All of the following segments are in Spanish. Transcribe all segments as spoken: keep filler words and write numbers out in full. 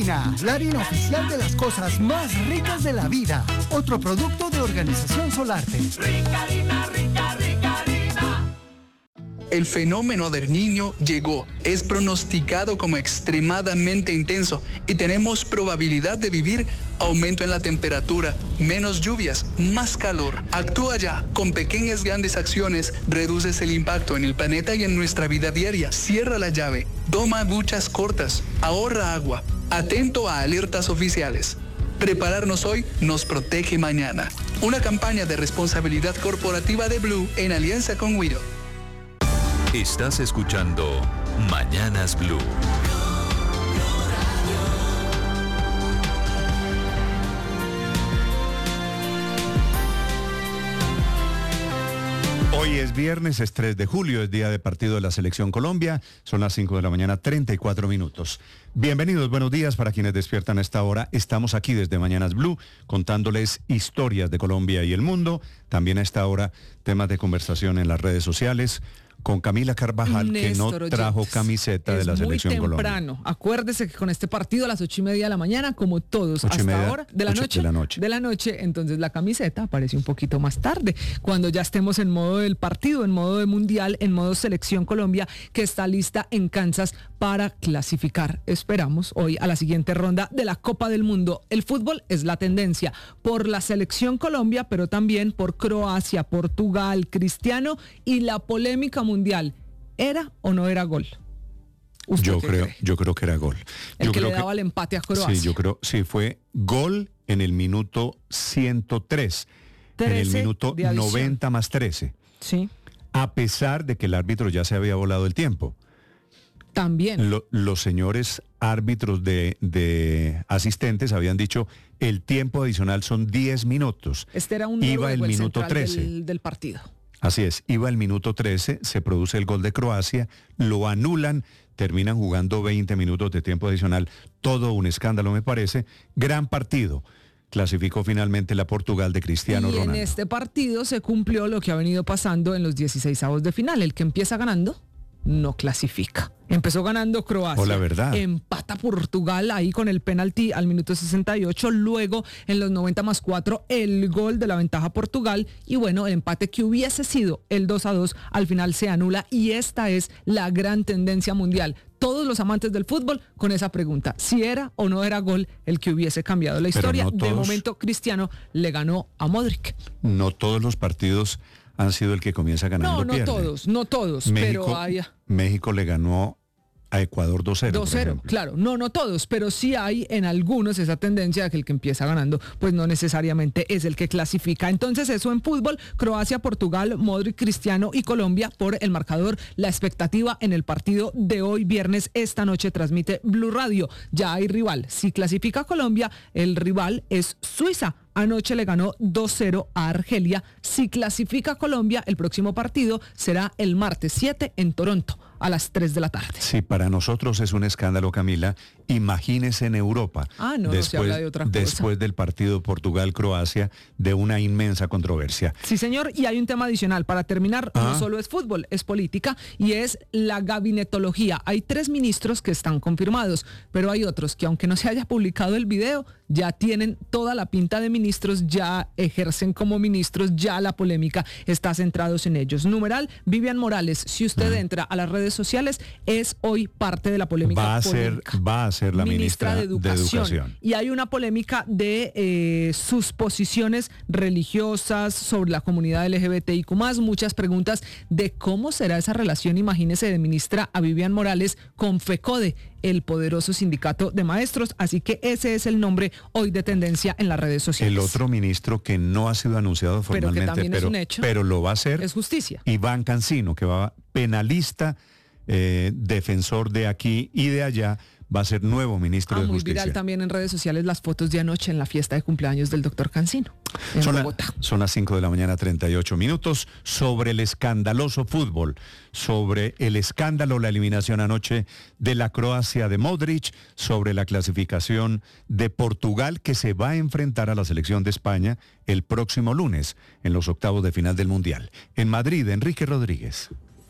Harina, la harina oficial de las cosas más ricas de la vida. Otro producto de Organización Solarte. Rica harina, rica, rica harina. El fenómeno del Niño llegó, es pronosticado como extremadamente intenso y tenemos probabilidad de vivir aumento en la temperatura, menos lluvias, más calor. Actúa ya, con pequeñas grandes acciones reduces el impacto en el planeta y en nuestra vida diaria. Cierra la llave, toma duchas cortas, ahorra agua, atento a alertas oficiales. Prepararnos hoy nos protege mañana. Una campaña de responsabilidad corporativa de Blue en alianza con Wido. Estás escuchando Mañanas Blue. Hoy es viernes, es tres de julio, es día de partido de la Selección Colombia. Son las cinco de la mañana, treinta y cuatro minutos. Bienvenidos, buenos días para quienes despiertan a esta hora. Estamos aquí desde Mañanas Blue contándoles historias de Colombia y el mundo. También a esta hora temas de conversación en las redes sociales. Con Camila Carvajal, Néstor, que no trajo oyentes, camiseta de la Selección Colombia. Es muy temprano. Acuérdese que con este partido a las ocho y media de la mañana, como todos hasta media, ahora, de la, ocho, noche, de la noche. De la noche, entonces la camiseta aparece un poquito más tarde, cuando ya estemos en modo del partido, en modo de mundial, en modo Selección Colombia, que está lista en Kansas para clasificar. Esperamos hoy a la siguiente ronda de la Copa del Mundo. El fútbol es la tendencia por la Selección Colombia, pero también por Croacia, Portugal, Cristiano y la polémica mundial. ¿Era o no era gol? Yo creo, cree? yo creo que era gol. El yo que creo le daba que, el empate a Croacia. Sí, yo creo, sí, fue gol en el minuto ciento tres, en el minuto noventa más trece. Sí. A pesar de que el árbitro ya se había volado el tiempo. También. Lo, los señores árbitros de, de asistentes habían dicho el tiempo adicional son diez minutos. Este era un Iba el minuto trece. Del, del partido. Así es, iba el minuto trece, se produce el gol de Croacia, lo anulan, terminan jugando veinte minutos de tiempo adicional, todo un escándalo me parece, gran partido. Clasificó finalmente la Portugal de Cristiano y Ronaldo. En este partido se cumplió lo que ha venido pasando en los dieciseisavos de final, el que empieza ganando no clasifica. Empezó ganando Croacia. Oh, la verdad. Empata Portugal ahí con el penalti al minuto sesenta y ocho. Luego, en los noventa más cuatro, el gol de la ventaja Portugal. Y bueno, el empate que hubiese sido el dos a dos, al final se anula. Y esta es la gran tendencia mundial. Todos los amantes del fútbol con esa pregunta. Si era o no era gol el que hubiese cambiado la historia. No todos, de momento, Cristiano le ganó a Modric. No todos los partidos han sido el que comienza ganando. No, no pierde. todos, no todos, México, pero hay... México le ganó a Ecuador dos cero. dos cero, claro. No, no todos, pero sí hay en algunos esa tendencia de que el que empieza ganando, pues no necesariamente es el que clasifica. Entonces eso en fútbol, Croacia, Portugal, Modric, Cristiano y Colombia por el marcador. La expectativa en el partido de hoy viernes, esta noche transmite Blue Radio. Ya hay rival. Si clasifica Colombia, el rival es Suiza. Anoche le ganó dos cero a Argelia. Si clasifica Colombia, el próximo partido será el martes siete en Toronto a las tres de la tarde. Sí, para nosotros es un escándalo, Camila. Imagínese en Europa, ah, no, después, no se habla de otra cosa. Después del partido Portugal-Croacia, de una inmensa controversia. Sí, señor, y hay un tema adicional. Para terminar, ah. no solo es fútbol, es política y es la gabinetología. Hay tres ministros que están confirmados, pero hay otros que, aunque no se haya publicado el video, ya tienen toda la pinta de ministros, ya ejercen como ministros, ya la polémica está centrados en ellos. Numeral, Vivian Morales, si usted mm. entra a las redes sociales, es hoy parte de la polémica. Va a ser, va a ser la ministra, ministra de, educación. de Educación. Y hay una polémica de eh, sus posiciones religiosas sobre la comunidad L G B T I Q más, muchas preguntas de cómo será esa relación, imagínese, de ministra a Vivian Morales con FECODE, el poderoso sindicato de maestros. Así que ese es el nombre hoy de tendencia en las redes sociales. El otro ministro que no ha sido anunciado formalmente, pero, que también pero, es un hecho, pero lo va a hacer, es Justicia. Iván Cancino, que va penalista, eh, defensor de aquí y de allá, va a ser nuevo ministro ah, de muy Justicia. Muy viral también en redes sociales las fotos de anoche en la fiesta de cumpleaños del doctor Cancino en son Bogotá. La, son las cinco de la mañana, treinta y ocho minutos, sobre el escandaloso fútbol, sobre el escándalo, la eliminación anoche de la Croacia de Modric, sobre la clasificación de Portugal, que se va a enfrentar a la selección de España el próximo lunes en los octavos de final del Mundial. En Madrid, Enrique Rodríguez.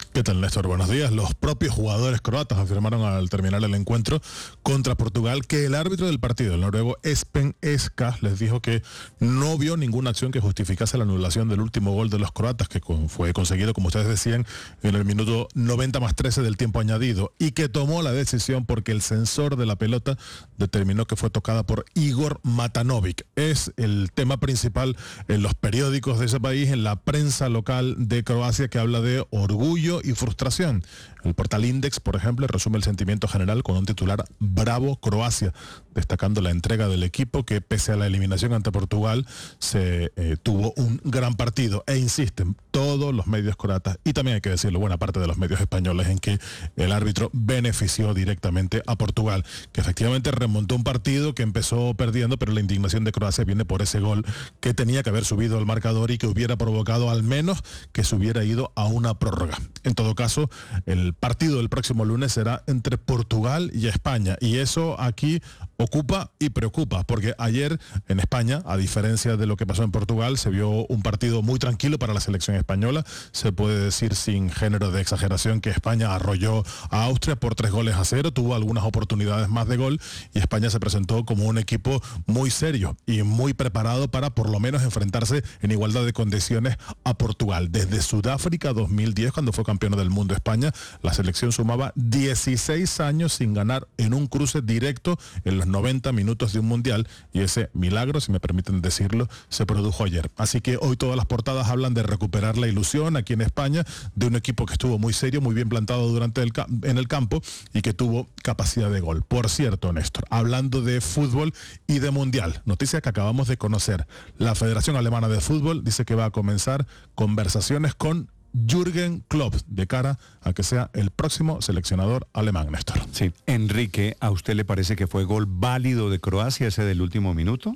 ¿Qué tal, Néstor? Buenos días. Los propios jugadores croatas afirmaron al terminar el encuentro contra Portugal que el árbitro del partido, el noruego Espen Eska, les dijo que no vio ninguna acción que justificase la anulación del último gol de los croatas, que fue conseguido, como ustedes decían, en el minuto noventa más trece del tiempo añadido, y que tomó la decisión porque el sensor de la pelota determinó que fue tocada por Igor Matanovic. Es el tema principal en los periódicos de ese país, en la prensa local de Croacia, que habla de orgullo y frustración. El portal Index, por ejemplo, resume el sentimiento general con un titular: Bravo Croacia, destacando la entrega del equipo que, pese a la eliminación ante Portugal, se eh, tuvo un gran partido. E insisten todos los medios croatas, y también hay que decirlo, buena parte de los medios españoles, en que el árbitro benefició directamente a Portugal, que efectivamente remontó un partido que empezó perdiendo, pero la indignación de Croacia viene por ese gol que tenía que haber subido al marcador y que hubiera provocado al menos que se hubiera ido a una prórroga. En todo caso, el partido del próximo lunes será entre Portugal y España, y eso aquí ocupa y preocupa, porque ayer en España, a diferencia de lo que pasó en Portugal, se vio un partido muy tranquilo para la selección española. Se puede decir sin género de exageración que España arrolló a Austria por tres goles a cero, tuvo algunas oportunidades más de gol, y España se presentó como un equipo muy serio y muy preparado para por lo menos enfrentarse en igualdad de condiciones a Portugal. Desde Sudáfrica dos mil diez, cuando fue campeona del mundo España, la selección sumaba dieciséis años sin ganar en un cruce directo en los noventa minutos de un mundial, y ese milagro, si me permiten decirlo, se produjo ayer. Así que hoy todas las portadas hablan de recuperar la ilusión aquí en España de un equipo que estuvo muy serio, muy bien plantado durante el en el campo y que tuvo capacidad de gol. Por cierto, Néstor, hablando de fútbol y de mundial, noticia que acabamos de conocer: la Federación Alemana de Fútbol dice que va a comenzar conversaciones con Jürgen Klopp de cara a que sea el próximo seleccionador alemán, Néstor. Sí. Enrique, ¿a usted le parece que fue gol válido de Croacia ese del último minuto?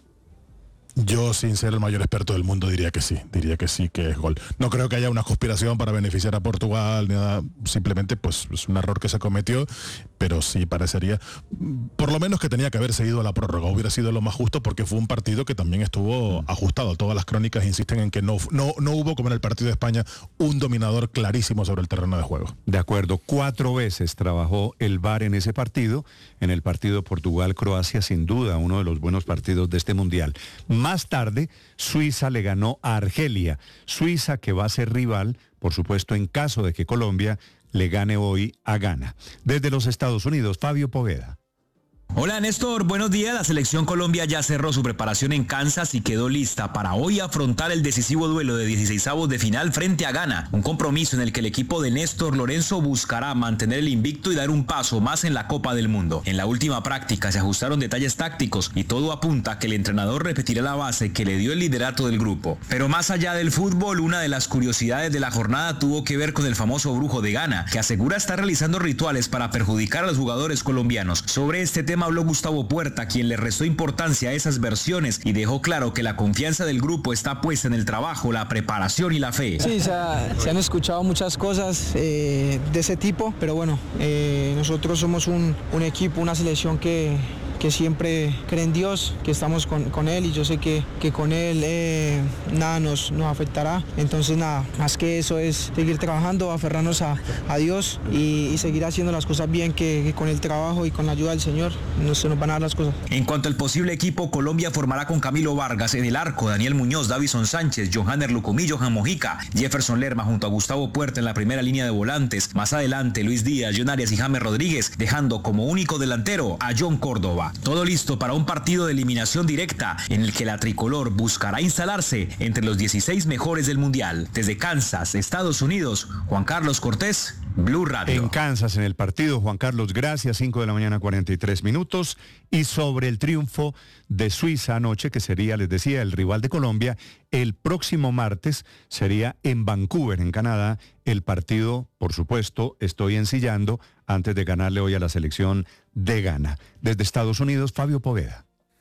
Yo, sin ser el mayor experto del mundo, diría que sí, diría que sí que es gol. No creo que haya una conspiración para beneficiar a Portugal, ni nada, simplemente pues es un error que se cometió, pero sí parecería, por lo menos, que tenía que haberse ido a la prórroga. Hubiera sido lo más justo, porque fue un partido que también estuvo ajustado. Todas las crónicas insisten en que no, no, no hubo, como en el partido de España, un dominador clarísimo sobre el terreno de juego. De acuerdo, cuatro veces trabajó el V A R en ese partido, en el partido Portugal-Croacia, sin duda uno de los buenos partidos de este mundial. Más tarde, Suiza le ganó a Argelia. Suiza, que va a ser rival, por supuesto, en caso de que Colombia le gane hoy a Ghana. Desde los Estados Unidos, Fabio Poveda. Hola, Néstor, buenos días. La selección Colombia ya cerró su preparación en Kansas y quedó lista para hoy afrontar el decisivo duelo de dieciseisavos de final frente a Ghana, un compromiso en el que el equipo de Néstor Lorenzo buscará mantener el invicto y dar un paso más en la Copa del Mundo. En la última práctica se ajustaron detalles tácticos y todo apunta a que el entrenador repetirá la base que le dio el liderato del grupo. Pero más allá del fútbol, una de las curiosidades de la jornada tuvo que ver con el famoso brujo de Ghana, que asegura estar realizando rituales para perjudicar a los jugadores colombianos. Sobre este tema habló Gustavo Puerta, quien le restó importancia a esas versiones y dejó claro que la confianza del grupo está puesta en el trabajo, la preparación y la fe. Sí, se, ha, se han escuchado muchas cosas eh, de ese tipo, pero bueno, eh, nosotros somos un, un equipo, una selección que... que siempre cree en Dios, que estamos con, con Él, y yo sé que, que con Él eh, nada nos, nos afectará. Entonces nada, más que eso es seguir trabajando, aferrarnos a, a Dios y, y seguir haciendo las cosas bien, que, que con el trabajo y con la ayuda del Señor no se nos van a dar las cosas. En cuanto al posible equipo, Colombia formará con Camilo Vargas en el arco, Daniel Muñoz, Davison Sánchez, Johanner Lucumí, Johan Mojica, Jefferson Lerma junto a Gustavo Puerta en la primera línea de volantes. Más adelante, Luis Díaz, John Arias y James Rodríguez, dejando como único delantero a John Córdoba. Todo listo para un partido de eliminación directa en el que la tricolor buscará instalarse entre los dieciséis mejores del mundial. Desde Kansas, Estados Unidos, Juan Carlos Cortés, Blue Radio. En Kansas, en el partido, Juan Carlos, gracias, cinco de la mañana, cuarenta y tres minutos. Y sobre el triunfo de Suiza anoche, que sería, les decía, el rival de Colombia, el próximo martes sería en Vancouver, en Canadá, el partido, por supuesto, estoy ensillando antes de ganarle hoy a la selección de Ghana. Desde Estados Unidos, Fabio Poveda.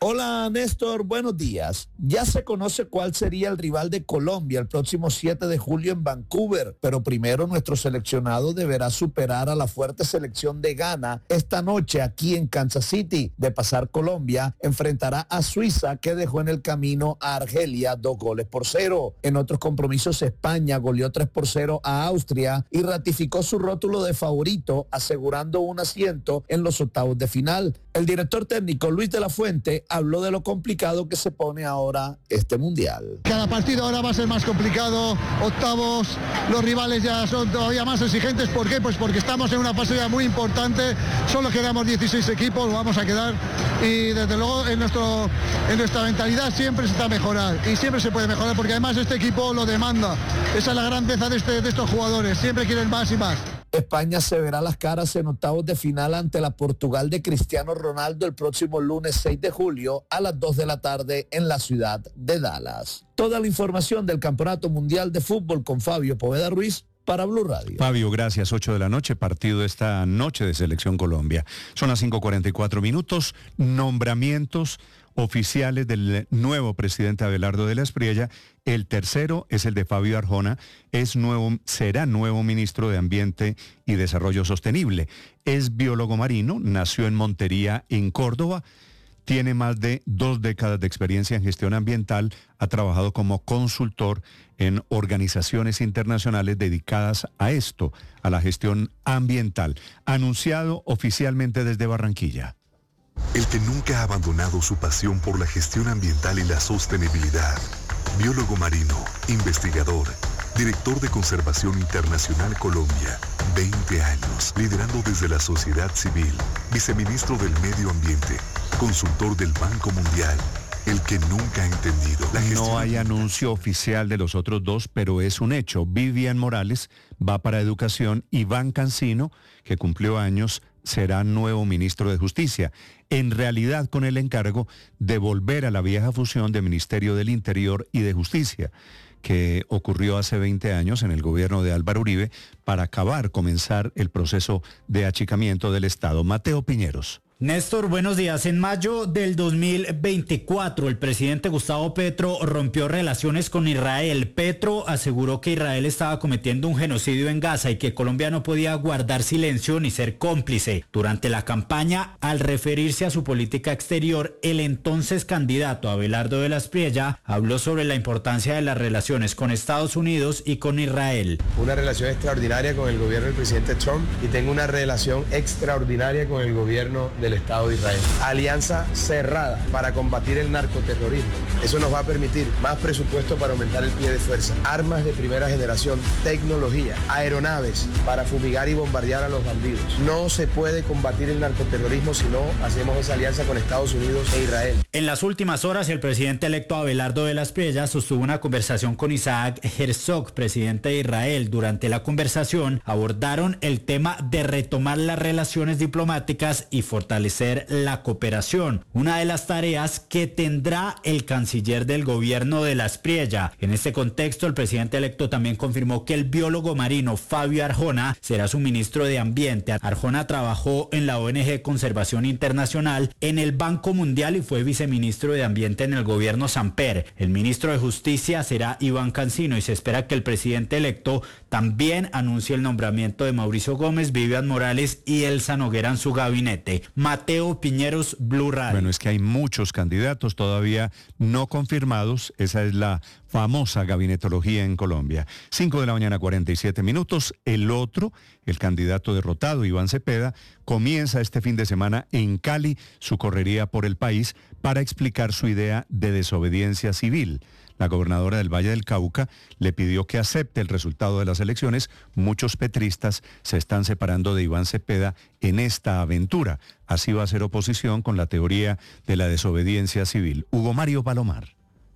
Hola Néstor, buenos días. Ya se conoce cuál sería el rival de Colombia el próximo siete de julio en Vancouver, pero primero nuestro seleccionado deberá superar a la fuerte selección de Ghana esta noche aquí en Kansas City. De pasar Colombia, enfrentará a Suiza, que dejó en el camino a Argelia dos goles por cero. En otros compromisos, España goleó tres por cero a Austria y ratificó su rótulo de favorito, asegurando un asiento en los octavos de final. El director técnico Luis de la Fuente habló de lo complicado que se pone ahora este mundial. Cada partido ahora va a ser más complicado, octavos, los rivales ya son todavía más exigentes. ¿Por qué? Pues porque estamos en una fase ya muy importante, solo quedamos dieciséis equipos, lo vamos a quedar, y desde luego en, nuestro, en nuestra mentalidad siempre se está a mejorar, y siempre se puede mejorar, porque además este equipo lo demanda. Esa es la grandeza de, este, de estos jugadores, siempre quieren más y más. España se verá las caras en octavos de final ante la Portugal de Cristiano Ronaldo el próximo lunes seis de julio a las dos de la tarde en la ciudad de Dallas. Toda la información del Campeonato Mundial de Fútbol con Fabio Poveda Ruiz para Blue Radio. Fabio, gracias. ocho de la noche, partido esta noche de Selección Colombia. Son las cinco cuarenta y cuatro minutos. Nombramientos oficiales del nuevo presidente Abelardo de la Espriella. El tercero es el de Fabio Arjona, es nuevo, será nuevo ministro de Ambiente y Desarrollo Sostenible. Es biólogo marino, nació en Montería, en Córdoba, tiene más de dos décadas de experiencia en gestión ambiental, ha trabajado como consultor en organizaciones internacionales dedicadas a esto, a la gestión ambiental, anunciado oficialmente desde Barranquilla. El que nunca ha abandonado su pasión por la gestión ambiental y la sostenibilidad. Biólogo marino, investigador, director de Conservación Internacional Colombia, veinte años, liderando desde la sociedad civil, viceministro del Medio Ambiente, consultor del Banco Mundial, el que nunca ha entendido la gestión. No hay anuncio oficial de los otros dos, pero es un hecho. Vivian Morales va para Educación, Iván Cancino, que cumplió años, será nuevo ministro de Justicia, en realidad con el encargo de volver a la vieja fusión de Ministerio del Interior y de Justicia, que ocurrió hace veinte años en el gobierno de Álvaro Uribe para acabar, comenzar el proceso de achicamiento del Estado. Mateo Piñeros. Néstor, buenos días. En mayo del dos mil veinticuatro, el presidente Gustavo Petro rompió relaciones con Israel. Petro aseguró que Israel estaba cometiendo un genocidio en Gaza y que Colombia no podía guardar silencio ni ser cómplice. Durante la campaña, al referirse a su política exterior, el entonces candidato Abelardo de la Espriella habló sobre la importancia de las relaciones con Estados Unidos y con Israel. Una relación extraordinaria con el gobierno del presidente Trump y tengo una relación extraordinaria con el gobierno del Estado de Israel. Alianza cerrada para combatir el narcoterrorismo. Eso nos va a permitir más presupuesto para aumentar el pie de fuerza, armas de primera generación, tecnología, aeronaves para fumigar y bombardear a los bandidos. No se puede combatir el narcoterrorismo si no hacemos esa alianza con Estados Unidos e Israel. En las últimas horas, el presidente electo Abelardo de la Espriella sostuvo una conversación con Isaac Herzog, presidente de Israel. Durante la conversación abordaron el tema de retomar las relaciones diplomáticas y fortalecer la cooperación, una de las tareas que tendrá el canciller del gobierno de la Espriella. En este contexto, el presidente electo también confirmó que el biólogo marino Fabio Arjona será su ministro de Ambiente. Arjona trabajó en la O N G Conservación Internacional, en el Banco Mundial y fue viceministro de Ambiente en el gobierno Samper. El ministro de Justicia será Iván Cancino y se espera que el presidente electo también anuncie el nombramiento de Mauricio Gómez, Vivian Morales y Elsa Noguera en su gabinete. Mateo Piñeros, Blue Radio. Bueno, es que hay muchos candidatos todavía no confirmados. Esa es la famosa gabinetología en Colombia. cinco de la mañana, cuarenta y siete minutos. El otro, el candidato derrotado, Iván Cepeda, comienza este fin de semana en Cali su correría por el país para explicar su idea de desobediencia civil. La gobernadora del Valle del Cauca le pidió que acepte el resultado de las elecciones. Muchos petristas se están separando de Iván Cepeda en esta aventura. Así va a ser oposición con la teoría de la desobediencia civil. Hugo Mario Palomar.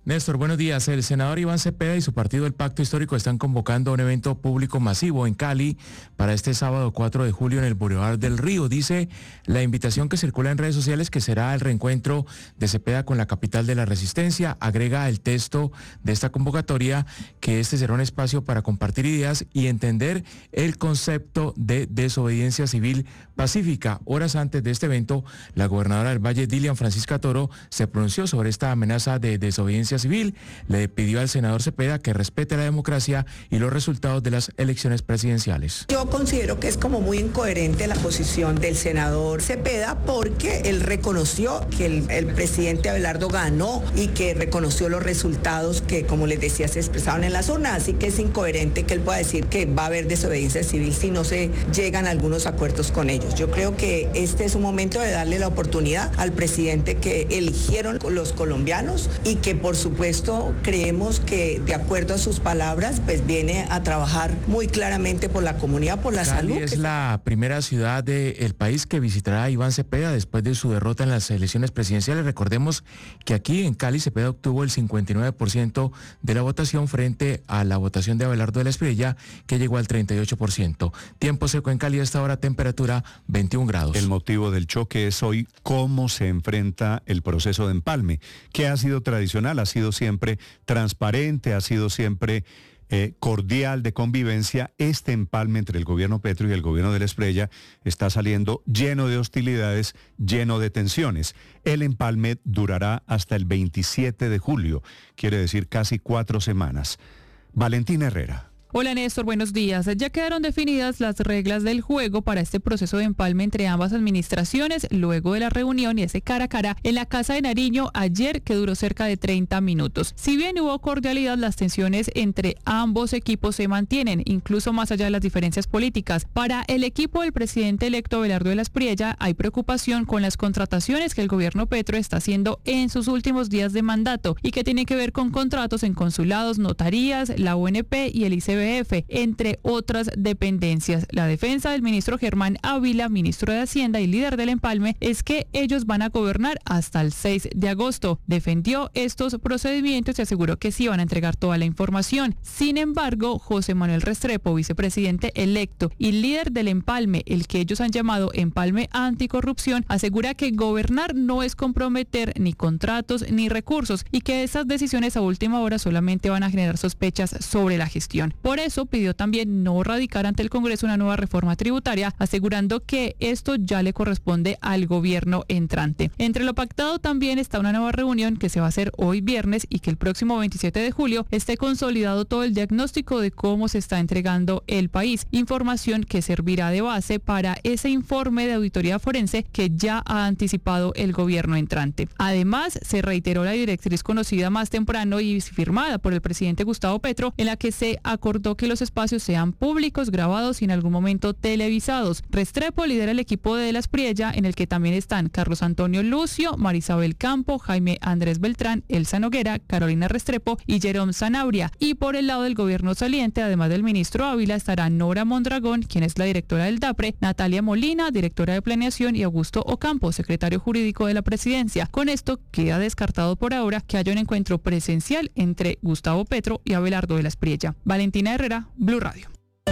Néstor, buenos días. El senador Iván Cepeda y su partido El Pacto Histórico están convocando un evento público masivo en Cali para este sábado cuatro de julio en el Boulevard del Río. Dice la invitación que circula en redes sociales que será el reencuentro de Cepeda con la capital de la resistencia. Agrega el texto de esta convocatoria que este será un espacio para compartir ideas y entender el concepto de desobediencia civil pacífica. Horas antes de este evento, la gobernadora del Valle, Dilian Francisca Toro, se pronunció sobre esta amenaza de desobediencia civil. Le pidió al senador Cepeda que respete la democracia y los resultados de las elecciones presidenciales. Yo considero que es como muy incoherente la posición del senador Cepeda porque él reconoció que el, el presidente Abelardo ganó y que reconoció los resultados que, como les decía, se expresaron en las urnas, así que es incoherente que él pueda decir que va a haber desobediencia civil si no se llegan a algunos acuerdos con ellos. Yo creo que este es un momento de darle la oportunidad al presidente que eligieron los colombianos y que por su supuesto, creemos que de acuerdo a sus palabras, pues viene a trabajar muy claramente por la comunidad, por la Cali salud. Es la primera ciudad del país que visitará a Iván Cepeda después de su derrota en las elecciones presidenciales. Recordemos que aquí en Cali Cepeda obtuvo el cincuenta y nueve por ciento de la votación frente a la votación de Abelardo de la Espriella, que llegó al treinta y ocho por ciento. Tiempo seco en Cali a esta hora, temperatura veintiún grados. El motivo del choque es hoy cómo se enfrenta el proceso de empalme, que ha sido tradicional, ha sido siempre transparente, ha sido siempre eh, cordial, de convivencia. Este empalme entre el gobierno Petro y el gobierno de la Espriella está saliendo lleno de hostilidades, lleno de tensiones. El empalme durará hasta el veintisiete de julio, quiere decir casi cuatro semanas. Valentina Herrera. Hola Néstor, buenos días. Ya quedaron definidas las reglas del juego para este proceso de empalme entre ambas administraciones luego de la reunión y ese cara a cara en la Casa de Nariño ayer, que duró cerca de treinta minutos. Si bien hubo cordialidad, las tensiones entre ambos equipos se mantienen, incluso más allá de las diferencias políticas. Para el equipo del presidente electo Abelardo de la Espriella hay preocupación con las contrataciones que el gobierno Petro está haciendo en sus últimos días de mandato y que tiene que ver con contratos en consulados, notarías, la O N P y el I C B F, entre otras dependencias. La defensa del ministro Germán Ávila, ministro de Hacienda y líder del empalme, es que ellos van a gobernar hasta el seis de agosto. Defendió estos procedimientos y aseguró que sí van a entregar toda la información. Sin embargo, José Manuel Restrepo, vicepresidente electo y líder del empalme, el que ellos han llamado empalme anticorrupción, asegura que gobernar no es comprometer ni contratos ni recursos y que esas decisiones a última hora solamente van a generar sospechas sobre la gestión. Por eso pidió también no radicar ante el Congreso una nueva reforma tributaria, asegurando que esto ya le corresponde al gobierno entrante. Entre lo pactado también está una nueva reunión que se va a hacer hoy viernes y que el próximo veintisiete de julio esté consolidado todo el diagnóstico de cómo se está entregando el país, información que servirá de base para ese informe de auditoría forense que ya ha anticipado el gobierno entrante. Además, se reiteró la directriz conocida más temprano y firmada por el presidente Gustavo Petro, en la que se acordó que los espacios sean públicos, grabados y en algún momento televisados. Restrepo lidera el equipo de la Espriella, en el que también están Carlos Antonio Lucio, Marisabel Campo, Jaime Andrés Beltrán, Elsa Noguera, Carolina Restrepo y Jerome Sanabria. Y por el lado del gobierno saliente, además del ministro Ávila, estará Nora Mondragón, quien es la directora del DAPRE, Natalia Molina, directora de Planeación, y Augusto Ocampo, secretario jurídico de la presidencia. Con esto queda descartado por ahora que haya un encuentro presencial entre Gustavo Petro y Abelardo de la Espriella. Valentina Herrera, Blue Radio.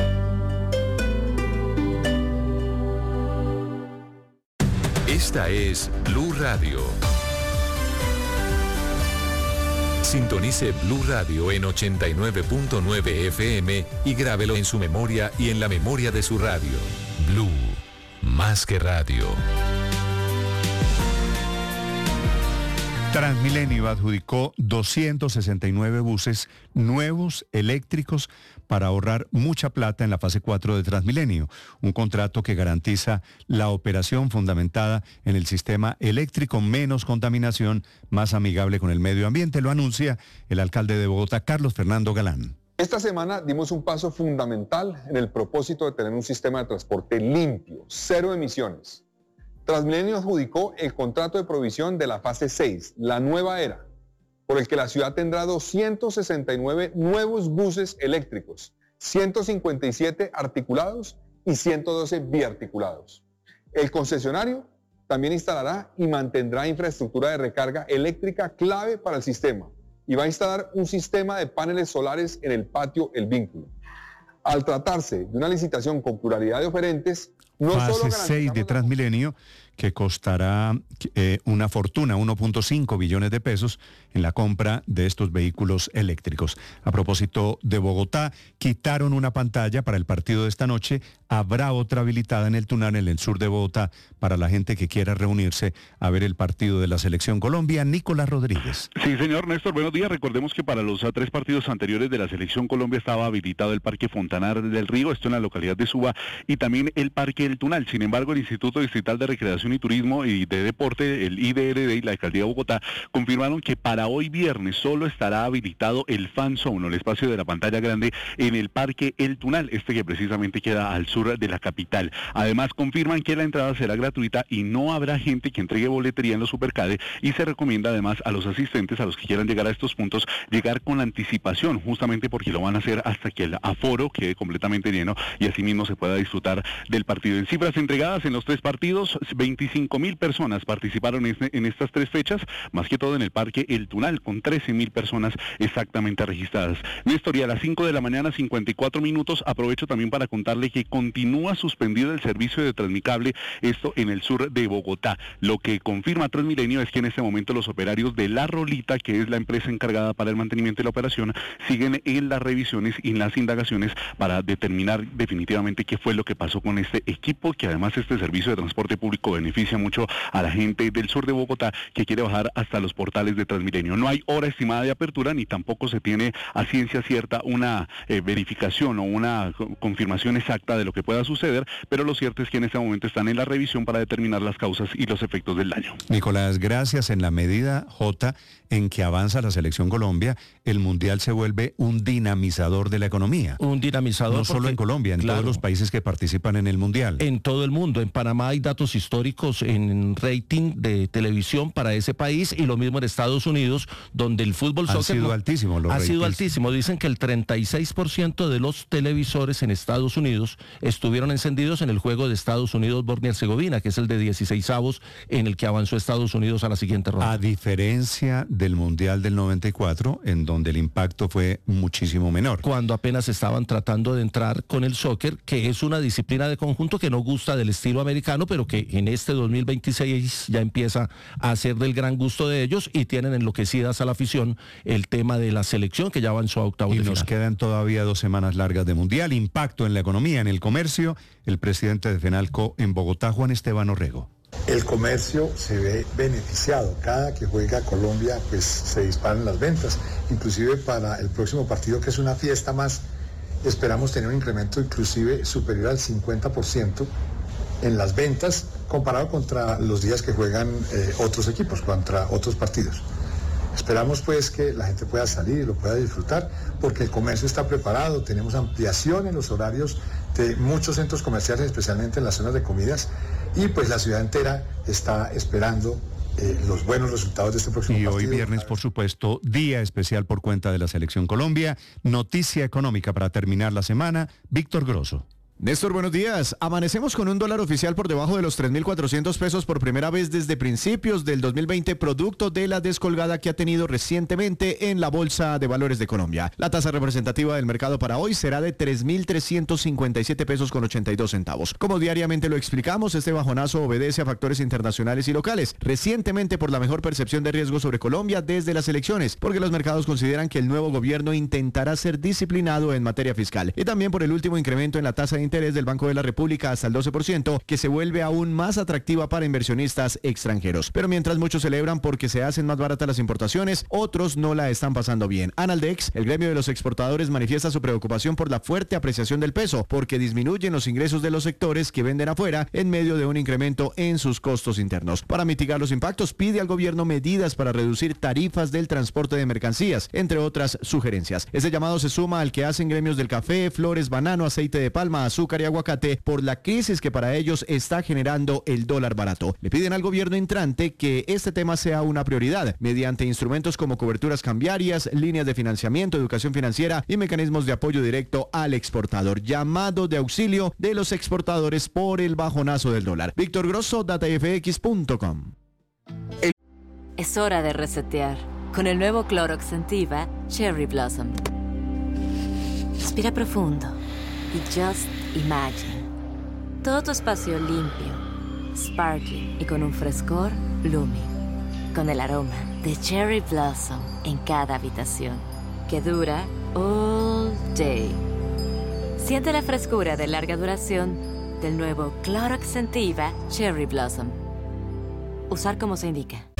Esta es Blue Radio. Sintonice Blue Radio en ochenta y nueve punto nueve F M y grábelo en su memoria y en la memoria de su radio. Blue, más que radio. Transmilenio adjudicó doscientos sesenta y nueve buses nuevos eléctricos para ahorrar mucha plata en la fase cuatro de Transmilenio, un contrato que garantiza la operación fundamentada en el sistema eléctrico, menos contaminación, más amigable con el medio ambiente. Lo anuncia el alcalde de Bogotá, Carlos Fernando Galán. Esta semana dimos un paso fundamental en el propósito de tener un sistema de transporte limpio, cero emisiones. Transmilenio adjudicó el contrato de provisión de la fase seis, la nueva era, por el que la ciudad tendrá doscientos sesenta y nueve nuevos buses eléctricos, ciento cincuenta y siete articulados y ciento doce biarticulados. El concesionario también instalará y mantendrá infraestructura de recarga eléctrica clave para el sistema, y va a instalar un sistema de paneles solares en el patio El Vínculo. Al tratarse de una licitación con pluralidad de oferentes, no Fase solo seis de Transmilenio, que costará eh, una fortuna, uno punto cinco billones de pesos en la compra de estos vehículos eléctricos. A propósito de Bogotá, quitaron una pantalla para el partido de esta noche. Habrá otra habilitada en el Tunal, en el sur de Bogotá, para la gente que quiera reunirse a ver el partido de la Selección Colombia. Nicolás Rodríguez. Sí, señor Néstor, buenos días. Recordemos que para los tres partidos anteriores de la Selección Colombia estaba habilitado el Parque Fontanar del Río, esto en la localidad de Suba, y también el Parque El Tunal. Sin embargo, el Instituto Distrital de Recreación y Turismo y de Deporte, el I D R D y la Alcaldía de Bogotá, confirmaron que para hoy viernes solo estará habilitado el Fan Zone, el espacio de la pantalla grande en el Parque El Tunal, este que precisamente queda al sur de la capital. Además, confirman que la entrada será gratuita y no habrá gente que entregue boletería en los Supercade, y se recomienda además a los asistentes, a los que quieran llegar a estos puntos, llegar con anticipación, justamente porque lo van a hacer hasta que el aforo quede completamente lleno y asimismo se pueda disfrutar del partido. En cifras entregadas en los tres partidos, veinticinco mil personas participaron en, en estas tres fechas, más que todo en el Parque El Tunal, con trece mil personas exactamente registradas. Néstor, y a las cinco de la mañana, cincuenta y cuatro minutos, aprovecho también para contarle que continúa suspendido el servicio de Transmicable, esto en el sur de Bogotá. Lo que confirma Transmilenio es que en este momento los operarios de La Rolita, que es la empresa encargada para el mantenimiento de la operación, siguen en las revisiones y en las indagaciones para determinar definitivamente qué fue lo que pasó con este equipo, que además este servicio de transporte público beneficia mucho a la gente del sur de Bogotá que quiere bajar hasta los portales de Transmilenio. No hay hora estimada de apertura ni tampoco se tiene a ciencia cierta una eh, verificación o una confirmación exacta de lo que pueda suceder, pero lo cierto es que en este momento están en la revisión para determinar las causas y los efectos del daño. Nicolás, gracias. En la medida, J, en que avanza la Selección Colombia, el Mundial se vuelve un dinamizador de la economía. Un dinamizador. No solo porque, en Colombia, en claro, todos los países que participan en el Mundial. En todo el mundo. En Panamá hay datos históricos en rating de televisión para ese país, y lo mismo en Estados Unidos, donde el fútbol Han soccer sido altísimos los ha ratings. sido altísimo. Dicen que el treinta y seis por ciento de los televisores en Estados Unidos estuvieron encendidos en el juego de Estados Unidos-Bosnia y Herzegovina, que es el de dieciseisavos en el que avanzó Estados Unidos a la siguiente ronda. A diferencia del Mundial del noventa y cuatro, en donde el impacto fue muchísimo menor. Cuando apenas estaban tratando de entrar con el soccer, que es una disciplina de conjunto que no gusta del estilo americano, pero que en este dos mil veintiséis ya empieza a ser del gran gusto de ellos, y tienen enloquecidas a la afición el tema de la selección, que ya avanzó a octavos Y de nos final. quedan todavía dos semanas largas de Mundial. Impacto en la economía, en el comercio. El presidente de FENALCO en Bogotá, Juan Esteban Orrego. El comercio se ve beneficiado. Cada que juega Colombia, pues se disparan las ventas. Inclusive para el próximo partido, que es una fiesta más, esperamos tener un incremento inclusive superior al cincuenta por ciento en las ventas, comparado contra los días que juegan eh, otros equipos, contra otros partidos. Esperamos pues que la gente pueda salir y lo pueda disfrutar, porque el comercio está preparado. Tenemos ampliación en los horarios de muchos centros comerciales, especialmente en las zonas de comidas, y pues la ciudad entera está esperando eh, los buenos resultados de este próximo Y partido. hoy viernes, por supuesto, día especial por cuenta de la Selección Colombia. Noticia económica para terminar la semana. Víctor Grosso. Néstor, buenos días. Amanecemos con un dólar oficial por debajo de los tres mil cuatrocientos pesos por primera vez desde principios del dos mil veinte, producto de la descolgada que ha tenido recientemente en la Bolsa de Valores de Colombia. La tasa representativa del mercado para hoy será de tres mil trescientos cincuenta y siete pesos con ochenta y dos centavos. Como diariamente lo explicamos, este bajonazo obedece a factores internacionales y locales. Recientemente, por la mejor percepción de riesgo sobre Colombia desde las elecciones, porque los mercados consideran que el nuevo gobierno intentará ser disciplinado en materia fiscal. Y también por el último incremento en la tasa de interés del Banco de la República hasta el doce por ciento, que se vuelve aún más atractiva para inversionistas extranjeros. Pero mientras muchos celebran porque se hacen más baratas las importaciones, otros no la están pasando bien. Analdex, el gremio de los exportadores, manifiesta su preocupación por la fuerte apreciación del peso, porque disminuyen los ingresos de los sectores que venden afuera en medio de un incremento en sus costos internos. Para mitigar los impactos, pide al gobierno medidas para reducir tarifas del transporte de mercancías, entre otras sugerencias. Este llamado se suma al que hacen gremios del café, flores, banano, aceite de palma, azúcar y aguacate por la crisis que para ellos está generando el dólar barato. Le piden al gobierno entrante que este tema sea una prioridad mediante instrumentos como coberturas cambiarias, líneas de financiamiento, educación financiera y mecanismos de apoyo directo al exportador. Llamado de auxilio de los exportadores por el bajonazo del dólar. Víctor Grosso, data f x punto com. Es hora de resetear. con el nuevo Clorox Scentiva Cherry Blossom. Respira profundo y just imagine. Todo tu espacio limpio, sparkling y con un frescor blooming. Con el aroma de Cherry Blossom en cada habitación, que dura all day. Siente la frescura de larga duración del nuevo Clorox Scentiva Cherry Blossom. Usar como se indica.